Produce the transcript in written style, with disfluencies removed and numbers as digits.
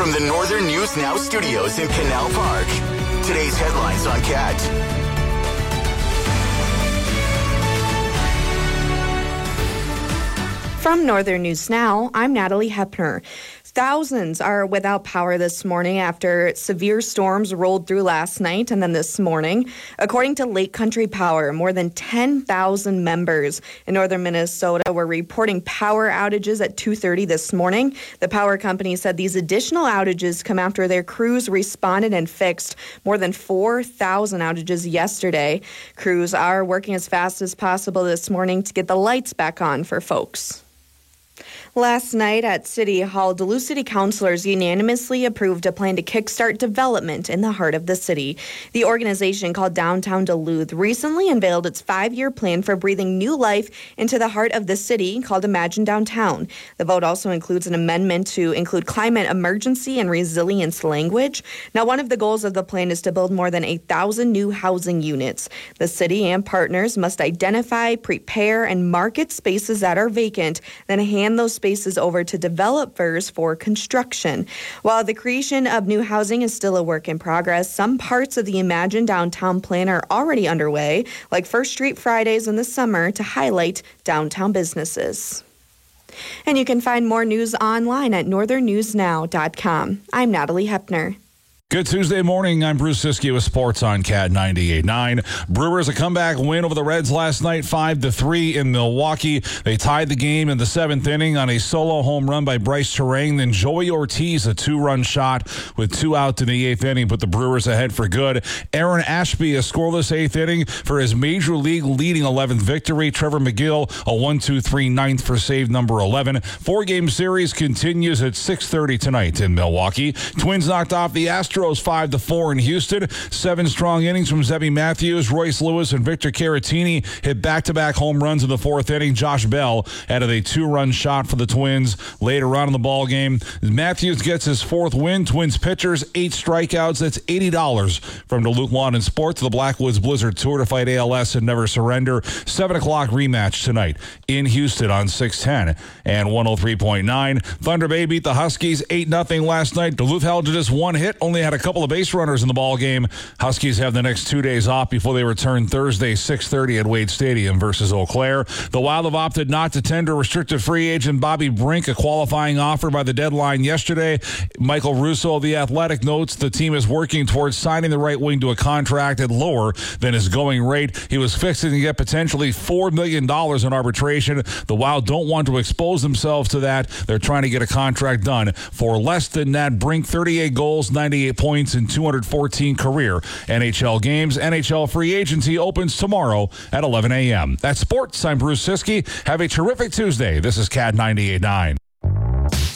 From the Northern News Now studios in Canal Park, today's headlines on CAT. From Northern News Now, I'm Natalie Hepner. Thousands are without power this morning after severe storms rolled through last night and then this morning. According to Lake Country Power, more than 10,000 members in northern Minnesota were reporting power outages at 2:30 this morning. The power company said these additional outages come after their crews responded and fixed more than 4,000 outages yesterday. Crews are working as fast as possible this morning to get the lights back on for folks. Last night at City Hall, Duluth City councilors unanimously approved a plan to kickstart development in the heart of the city. The organization called Downtown Duluth recently unveiled its 5-year plan for breathing new life into the heart of the city called Imagine Downtown. The vote also includes an amendment to include climate emergency and resilience language. Now, one of the goals of the plan is to build more than 1,000 new housing units. The city and partners must identify, prepare, and market spaces that are vacant, then hand those spaces over to developers for construction. While the creation of new housing is still a work in progress, some parts of the Imagine Downtown plan are already underway, like First Street Fridays in the summer to highlight downtown businesses. And you can find more news online at northernnewsnow.com. I'm Natalie Hepner. Good Tuesday morning. I'm Bruce Siskey with Sports on CAT 98.9. Brewers a comeback win over the Reds last night, 5-3 in Milwaukee. They tied the game in the 7th inning on a solo home run by Bryce Terang. Then Joey Ortiz, a 2-run shot with 2 out in the 8th inning, put the Brewers ahead for good. Aaron Ashby, a scoreless 8th inning for his Major League leading 11th victory. Trevor McGill, a 1-2-3 ninth for save number 11. 4-game series continues at 6:30 tonight in Milwaukee. Twins knocked off the Astros 5-4 in Houston. 7 strong innings from Zebby Matthews, Royce Lewis, and Victor Caratini hit back-to-back home runs in the 4th inning. Josh Bell added a 2-run shot for the Twins later on in the ball game. Matthews gets his 4th win. Twins pitchers, 8 strikeouts. That's $80 from Duluth Lawn and Sports. The Blackwoods Blizzard Tour to fight ALS and never surrender. 7 o'clock rematch tonight in Houston on 610 and 103.9. Thunder Bay beat the Huskies 8-0 last night. Duluth held to just 1 hit, only had a couple of base runners in the ball game. Huskies have the next 2 days off before they return Thursday, 6:30 at Wade Stadium versus Eau Claire. The Wild have opted not to tender restricted free agent Bobby Brink a qualifying offer by the deadline yesterday. Michael Russo of The Athletic notes the team is working towards signing the right wing to a contract at lower than his going rate. He was fixing to get potentially $4 million in arbitration. The Wild don't want to expose themselves to that. They're trying to get a contract done for less than that. Brink, 38 goals, 98 points in 214 career NHL games. NHL free agency opens tomorrow at 11 a.m. That's sports. I'm Bruce Siskey. Have a terrific Tuesday. This is CAT 98.9.